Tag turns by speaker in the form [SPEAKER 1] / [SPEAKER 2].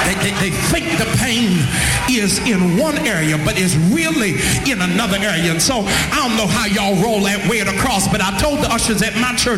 [SPEAKER 1] They think the pain is in one area, but it's really in another area. And so I don't know how y'all roll that way across, but I told the ushers at my church